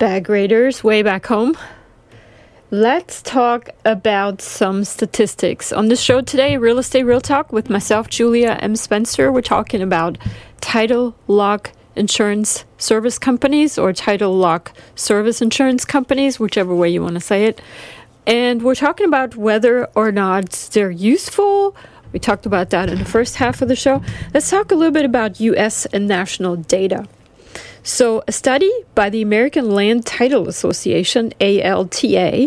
bag raiders way back home. Let's talk about some statistics. On the show today, Real Estate Real Talk with myself, Julia M. Spencer. We're talking about title lock insurance service companies or title lock service insurance companies, whichever way you want to say it. And we're talking about whether or not they're useful. We talked about that in the first half of the show. Let's talk a little bit about U.S. and national data. So a study by the American Land Title Association, ALTA,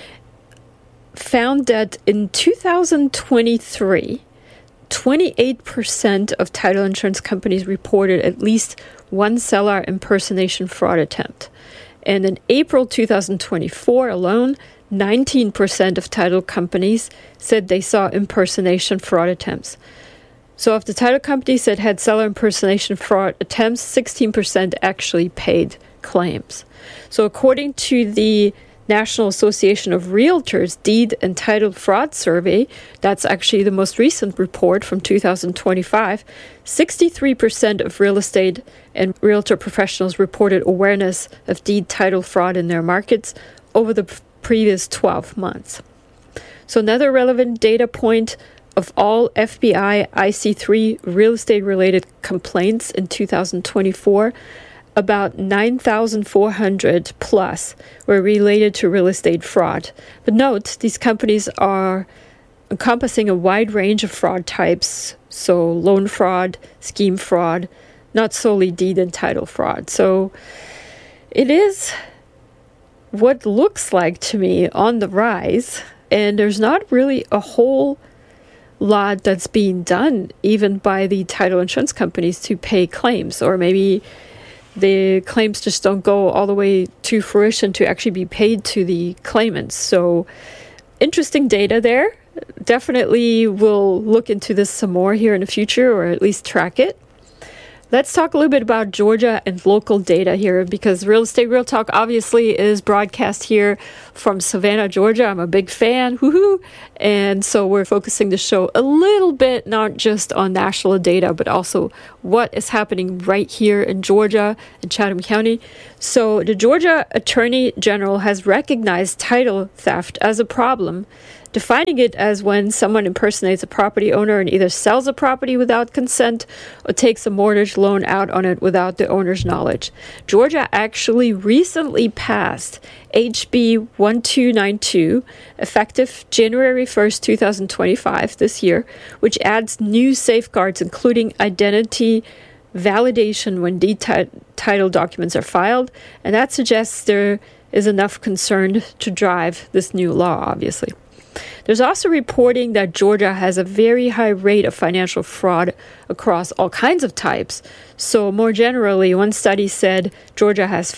found that in 2023, 28% of title insurance companies reported at least one seller impersonation fraud attempt. And in April 2024 alone, 19% of title companies said they saw impersonation fraud attempts. So of the title companies that had seller impersonation fraud attempts, 16% actually paid claims. So according to the National Association of Realtors Deed and Title Fraud Survey, that's actually the most recent report from 2025, 63% of real estate and realtor professionals reported awareness of deed title fraud in their markets over the previous 12 months. So another relevant data point, of all FBI IC3 real estate related complaints in 2024, about 9,400 plus were related to real estate fraud. But note, these companies are encompassing a wide range of fraud types, so loan fraud, scheme fraud, not solely deed and title fraud. So it is what looks like to me on the rise, and there's not really a whole lot that's being done even by the title insurance companies to pay claims, or maybe the claims just don't go all the way to fruition to actually be paid to the claimants. So interesting data there. Definitely will look into this some more here in the future, or at least track it. Let's talk a little bit about Georgia and local data here, because Real Estate Real Talk obviously is broadcast here from Savannah, Georgia. I'm a big fan, woohoo! And so we're focusing the show a little bit, not just on national data, but also what is happening right here in Georgia and Chatham County. So the Georgia Attorney General has recognized title theft as a problem, defining it as when someone impersonates a property owner and either sells a property without consent or takes a mortgage loan out on it without the owner's knowledge. Georgia actually recently passed HB 1292, effective January 1st, 2025, this year, which adds new safeguards, including identity validation when deed title documents are filed. And that suggests there is enough concern to drive this new law, obviously. There's also reporting that Georgia has a very high rate of financial fraud across all kinds of types. So more generally, one study said Georgia has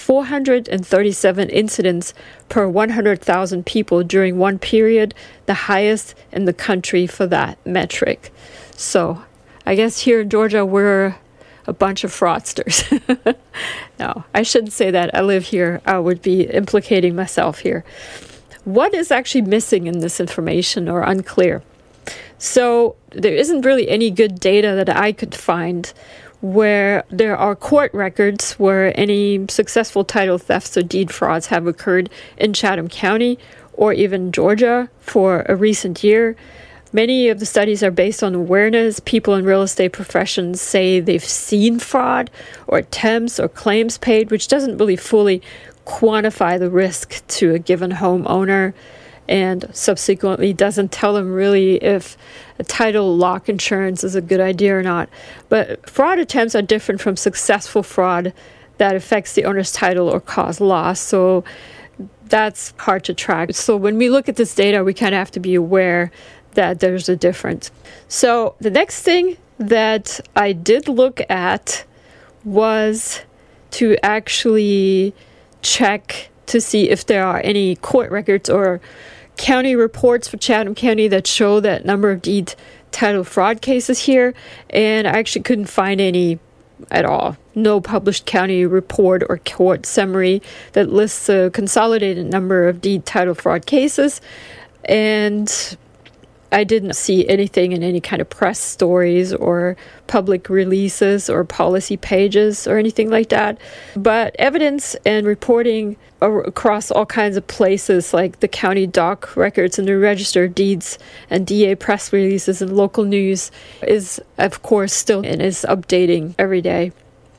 437 incidents per 100,000 people during one period, the highest in the country for that metric. So I guess here in Georgia, we're a bunch of fraudsters. No, I shouldn't say that. I live here. I would be implicating myself here. What is actually missing in this information or unclear? So there isn't really any good data that I could find where there are court records where any successful title thefts or deed frauds have occurred in Chatham County or even Georgia for a recent year. Many of the studies are based on awareness. People in real estate professions say they've seen fraud or attempts or claims paid, which doesn't really fully quantify the risk to a given homeowner, and subsequently doesn't tell them really if a title lock insurance is a good idea or not. But fraud attempts are different from successful fraud that affects the owner's title or cause loss. So that's hard to track. So when we look at this data, we kind of have to be aware that there's a difference. So the next thing that I did look at was to actually check to see if there are any court records or county reports for Chatham County that show that number of deed title fraud cases here, and I actually couldn't find any at all. No published county report or court summary that lists a consolidated number of deed title fraud cases. And I didn't see anything in any kind of press stories or public releases or policy pages or anything like that. But evidence and reporting across all kinds of places like the county doc records and the register of deeds and DA press releases and local news is, of course, still and is updating every day.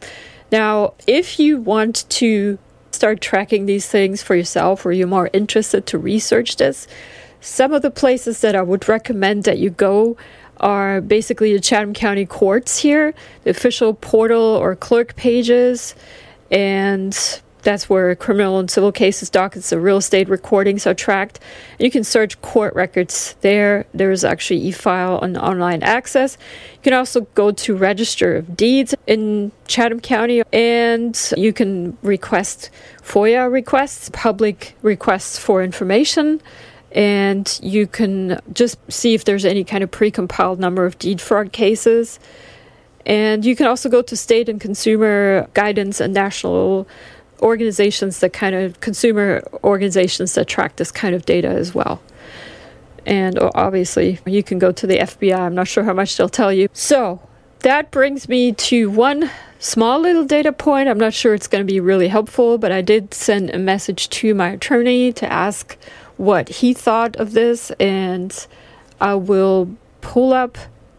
Now, if you want to start tracking these things for yourself, or you're more interested to research this, some of the places that I would recommend that you go are basically the Chatham County courts here, the official portal or clerk pages, and that's where criminal and civil cases, dockets, and real estate recordings are tracked. And you can search court records there. There's actually e-file and online access. You can also go to Register of Deeds in Chatham County, and you can request FOIA requests, public requests for information, and you can just see if there's any kind of pre-compiled number of deed fraud cases. And you can also go to state and consumer guidance and national organizations, that kind of consumer organizations that track this kind of data as well. And obviously, you can go to the FBI. I'm not sure how much they'll tell you. So that brings me to one small little data point. I'm not sure it's going to be really helpful, but I did send a message to my attorney to ask what he thought of this, and I will pull up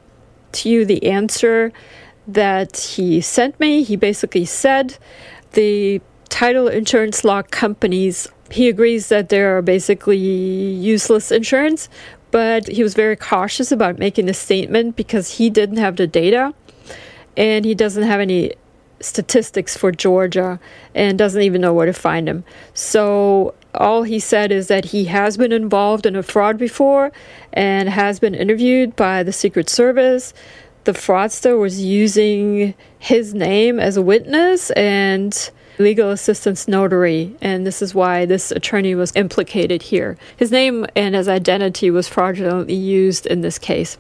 to you the answer that he sent me. He basically said the title insurance law companies, he agrees that they are basically useless insurance, but he was very cautious about making a statement because he didn't have the data, and he doesn't have any statistics for Georgia and doesn't even know where to find them. So all he said is that he has been involved in a fraud before and has been interviewed by the Secret Service. The fraudster was using his name as a witness and legal assistance notary, and this is why this attorney was implicated here. His name and his identity was fraudulently used in this case.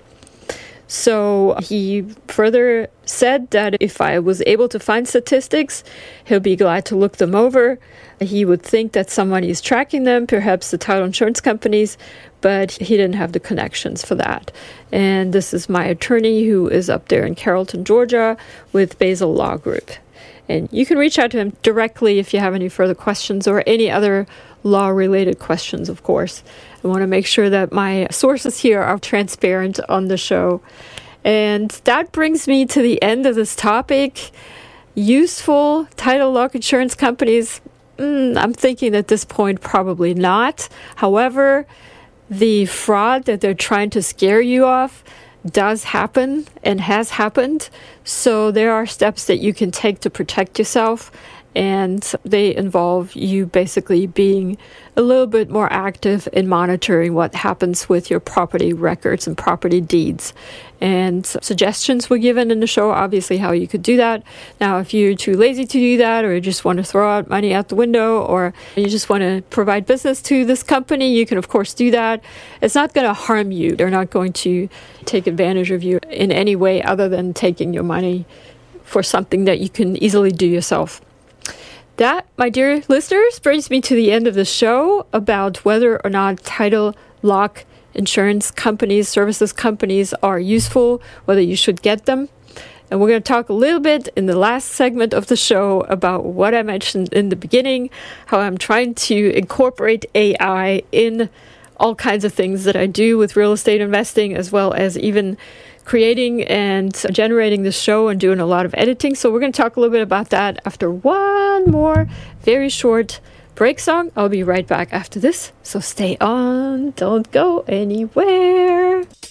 So he further said that if I was able to find statistics, he'll be glad to look them over. He would think that somebody is tracking them, perhaps the title insurance companies, but he didn't have the connections for that. And this is my attorney who is up there in Carrollton, Georgia with Basil Law Group. And you can reach out to him directly if you have any further questions or any other law-related questions, of course. I want to make sure that my sources here are transparent on the show. And that brings me to the end of this topic. Useful title lock insurance companies, I'm thinking at this point probably not. However, the fraud that they're trying to scare you off does happen and has happened. So there are steps that you can take to protect yourself, and they involve you basically being a little bit more active in monitoring what happens with your property records and property deeds. And suggestions were given in the show, obviously, how you could do that. Now, if you're too lazy to do that, or you just want to throw out money out the window, or you just want to provide business to this company, you can, of course, do that. It's not going to harm you. They're not going to take advantage of you in any way other than taking your money for something that you can easily do yourself. That, my dear listeners, brings me to the end of the show about whether or not title lock insurance companies, services companies are useful, whether you should get them. And we're going to talk a little bit in the last segment of the show about what I mentioned in the beginning, how I'm trying to incorporate AI in all kinds of things that I do with real estate investing, as well as even creating and generating the show and doing a lot of editing. So we're going to talk a little bit about that after one more very short break song. I'll be right back after this. So stay on, don't go anywhere.